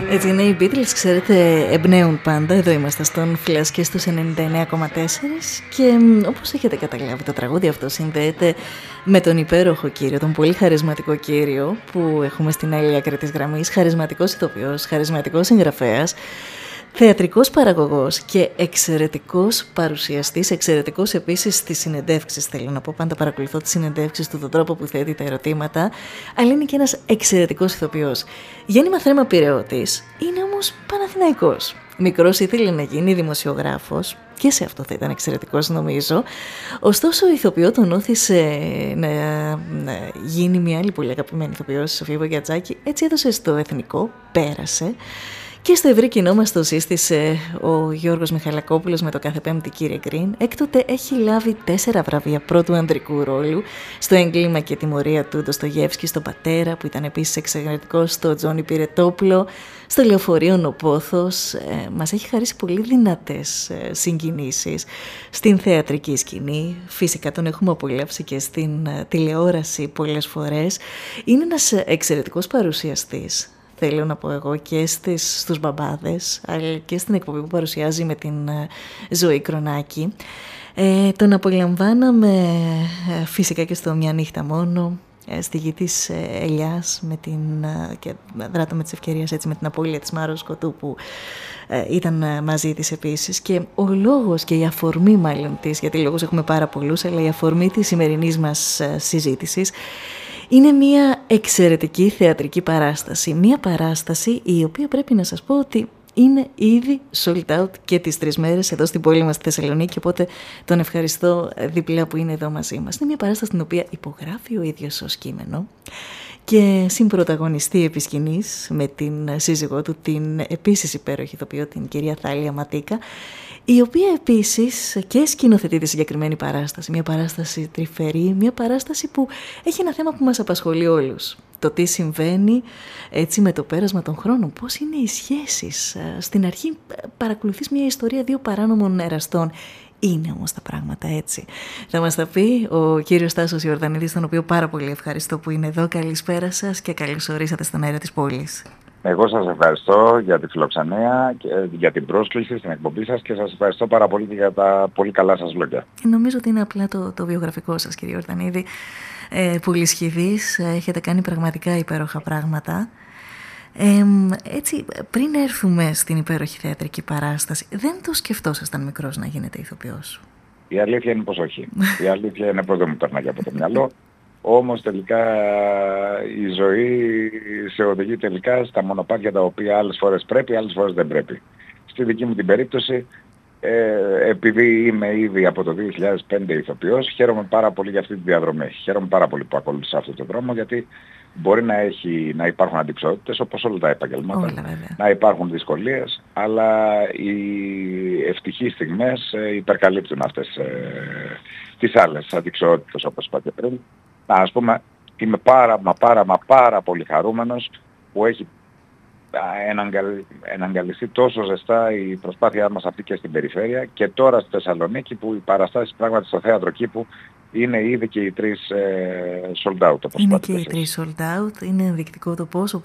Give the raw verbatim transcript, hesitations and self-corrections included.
Έτσι είναι, οι Beatles, ξέρετε, εμπνέουν πάντα. Εδώ είμαστε στον Flash και στους ενενήντα εννέα κόμμα τέσσερα και όπως έχετε καταλάβει, το τραγούδι αυτό συνδέεται με τον υπέροχο κύριο, τον πολύ χαρισματικό κύριο που έχουμε στην άλλη άκρη της γραμμής, χαρισματικός ηθοποιός, χαρισματικός συγγραφέας, θεατρικός παραγωγός και εξαιρετικός παρουσιαστής, εξαιρετικός επίσης στις συνεντεύξεις, θέλω να πω, πάντα παρακολουθώ τις συνεντεύξεις του, τον τρόπο που θέτει τα ερωτήματα, αλλά είναι και ένας εξαιρετικός ηθοποιός. Γέννημα Θρέμα Πειραιώτης, είναι όμως Παναθηναϊκός. Μικρός ήθελε να γίνει δημοσιογράφος και σε αυτό θα ήταν εξαιρετικός νομίζω. Ωστόσο η ηθοποιό τον όθησε να, να γίνει μια άλλη πολύ αγαπημένη ηθοποιός, η Σοφία Μπογιατζάκη. Έτσι έδωσε στο Εθνικό, πέρασε. Και στο ευρύ κοινό μας το σύστησε ο Γιώργος Μιχαλακόπουλος με το Κάθε Πέμπτη Κύριε Γκριν. Έκτοτε έχει λάβει τέσσερα βραβεία πρώτου ανδρικού ρόλου, στο Έγκλημα και Τιμωρία του Ντοστογεύσκη, στον Πατέρα που ήταν επίσης εξαιρετικός, στο Τζόνι Πυρετόπουλο, στο Λεωφορείο Νοπόθος. Ε, μας έχει χαρίσει πολύ δυνατές ε, συγκινήσεις στην θεατρική σκηνή. Φυσικά τον έχουμε απολαύσει και στην ε, τηλεόραση πολλές φορές. Είναι ένας εξαιρετικός παρουσιαστής. Θέλω να πω εγώ και στις, στους μπαμπάδες, αλλά και στην εκπομπή που παρουσιάζει με την uh, Ζωή Κρονάκη. Ε, τον απολαμβάναμε ε, φυσικά και στο Μια Νύχτα Μόνο, ε, στη Γη της ε, Ελιάς, με την, ε, και δράτω με τις ευκαιρίες έτσι, με την απώλεια της Μάρος Κοτού που ε, ήταν ε, μαζί της επίσης. Και ο λόγος και η αφορμή μάλλον της, γιατί λόγους έχουμε πάρα πολλούς, αλλά η αφορμή της σημερινής μας ε, συζήτησης είναι μια εξαιρετική θεατρική παράσταση. Μια παράσταση η οποία πρέπει να σας πω ότι είναι ήδη sold out και τις τρεις μέρες εδώ στην πόλη μας στη Θεσσαλονίκη, οπότε τον ευχαριστώ διπλά που είναι εδώ μαζί μας. Είναι μια παράσταση την οποία υπογράφει ο ίδιος ως κείμενο και συμπρωταγωνιστεί επί σκηνής με την σύζυγό του, την επίσης υπέροχη ηθοποιό, την κυρία Θάλια Ματίκα, η οποία επίσης και σκηνοθετεί τη συγκεκριμένη παράσταση. Μια παράσταση τρυφερή, μια παράσταση που έχει ένα θέμα που μας απασχολεί όλους. Το τι συμβαίνει έτσι με το πέρασμα των χρόνων, πώς είναι οι σχέσεις. Στην αρχή παρακολουθείς μια ιστορία δύο παράνομων εραστών. Είναι όμως τα πράγματα έτσι. Θα μας τα πει ο κύριος Τάσος Ιορδανίδης, τον οποίο πάρα πολύ ευχαριστώ που είναι εδώ. Καλησπέρα σας και καλώς ορίσατε στον αέρα της πόλης. Εγώ σας ευχαριστώ για τη φιλοξενία και για την πρόσκληση στην εκπομπή σας και σας ευχαριστώ πάρα πολύ για τα πολύ καλά σας λόγια. Νομίζω ότι είναι απλά το, το βιογραφικό σας, κύριε Ιορδανίδη. Ε, πολυσχηδής, έχετε κάνει πραγματικά υπέροχα πράγματα. Ε, έτσι, πριν έρθουμε στην υπέροχη θεατρική παράσταση, δεν το σκεφτόσασταν μικρός να γίνετε ηθοποιός? Η αλήθεια είναι πως όχι. Η αλήθεια είναι πως δεν μου περνάει από το μυαλό. Όμως τελικά η ζωή σε οδηγεί τελικά στα μονοπάτια τα οποία άλλες φορές πρέπει, άλλες φορές δεν πρέπει. Στη δική μου την περίπτωση, ε, επειδή είμαι ήδη από το δύο χιλιάδες πέντε ηθοποιός, χαίρομαι πάρα πολύ για αυτή τη διαδρομή. Χαίρομαι πάρα πολύ που ακολούθησα αυτό το δρόμο, γιατί μπορεί να, έχει, να υπάρχουν αντιψότητες όπως όλα τα επαγγελμάτα, όλα, να υπάρχουν δυσκολίες, αλλά οι ευτυχείς στιγμές ε, υπερκαλύπτουν αυτές ε, τις άλλες αντιψότητες όπως είπατε πριν. Να, ας πούμε, είμαι πάρα μα πάρα μα πάρα πολύ χαρούμενος που έχει εναγκαλιστεί τόσο ζεστά η προσπάθειά μας αυτή και στην περιφέρεια και τώρα στη Θεσσαλονίκη, που οι παραστάσεις πράγματι στο θέατρο Κήπου είναι ήδη και οι τρεις ε, sold out. Όπως είναι και οι τρεις sold out. Είναι ενδεικτικό το πόσο